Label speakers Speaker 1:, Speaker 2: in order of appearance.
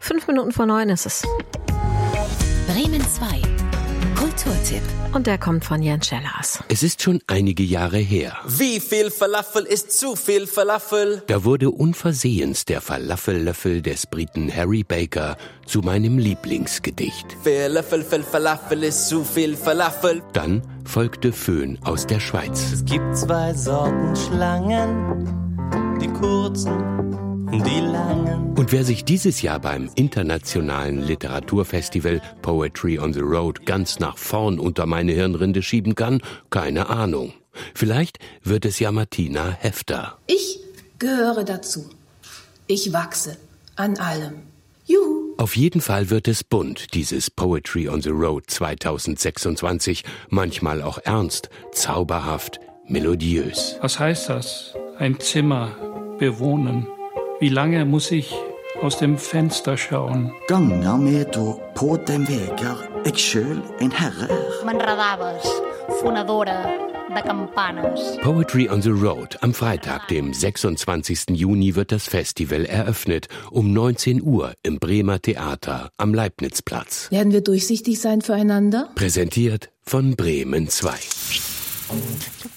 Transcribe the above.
Speaker 1: 8:05 ist es.
Speaker 2: Bremen 2. Kulturtipp.
Speaker 1: Und der kommt von Jens Schellers.
Speaker 3: Es ist schon einige Jahre her.
Speaker 4: Wie viel Falafel ist zu viel Falafel?
Speaker 3: Da wurde unversehens der Falafellöffel des Briten Harry Baker zu meinem Lieblingsgedicht.
Speaker 4: Viel Löffel, viel Falafel ist zu viel Falafel.
Speaker 3: Dann folgte Föhn aus der Schweiz.
Speaker 5: Es gibt 2 Sorten Schlangen, die kurzen und die langen.
Speaker 3: Und wer sich dieses Jahr beim internationalen Literaturfestival Poetry on the Road ganz nach vorn unter meine Hirnrinde schieben kann, keine Ahnung. Vielleicht wird es ja Martina Hefter.
Speaker 6: Ich gehöre dazu. Ich wachse an allem. Juhu!
Speaker 3: Auf jeden Fall wird es bunt, dieses Poetry on the Road 2026. Manchmal auch ernst, zauberhaft, melodiös.
Speaker 7: Was heißt das? Ein Zimmer bewohnen. Wie lange muss ich aus dem Fenster schauen?
Speaker 8: Ganger med da på den vegar jeg sjøl en herre er.
Speaker 9: M'enredaves, fonedora de campanes.
Speaker 3: Poetry on the Road. Am Freitag, dem 26. Juni, wird das Festival eröffnet. Um 19 Uhr im Bremer Theater am Leibnizplatz.
Speaker 6: Werden wir durchsichtig sein füreinander?
Speaker 3: Präsentiert von Bremen 2.